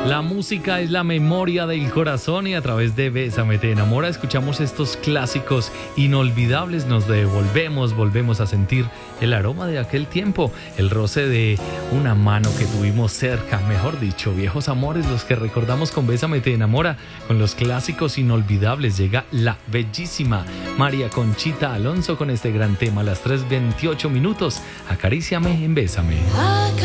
La música es la memoria del corazón y a través de Bésame te enamora escuchamos estos clásicos inolvidables, nos volvemos a sentir el aroma de aquel tiempo, el roce de una mano que tuvimos cerca, mejor dicho, viejos amores los que recordamos con Bésame te enamora, con los clásicos inolvidables. Llega la bellísima María Conchita Alonso con este gran tema a las 3:28. Acaríciame en Bésame.